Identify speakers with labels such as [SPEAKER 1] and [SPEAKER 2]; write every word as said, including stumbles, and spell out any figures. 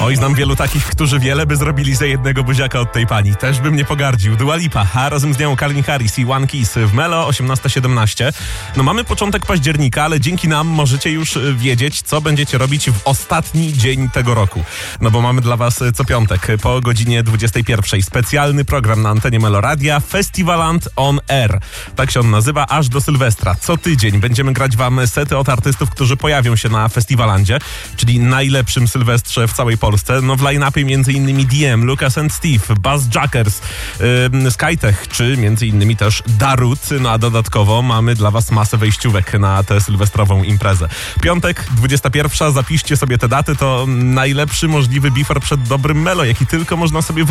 [SPEAKER 1] Oj, znam wielu takich, którzy wiele by zrobili za jednego buziaka od tej pani. Też bym nie pogardził. Dua Lipa, a razem z nią Calvin Harris i One Kiss w Melo osiemnasta siedemnaście. No mamy początek października, ale dzięki nam możecie już wiedzieć, co będziecie robić w ostatni dzień tego roku. No bo mamy dla was co piątek po godzinie dwudziestej pierwszej specjalny program na antenie Melo Radia Festivaland on Air. Tak się on nazywa, aż do Sylwestra. Co tydzień będziemy grać wam sety od artystów, którzy pojawią się na Festivalandzie, czyli najlepszym Sylwestrze w całej Polsce. No w line-upie między innymi D M, Lucas and Steve, Buzzjackers, yy, Skytech, czy między innymi też Darut. No a dodatkowo mamy dla was masę wejściówek na tę sylwestrową imprezę. Piątek, dwudziesta pierwsza, zapiszcie sobie te daty, to najlepszy możliwy bifor przed dobrym Melo, jaki tylko można sobie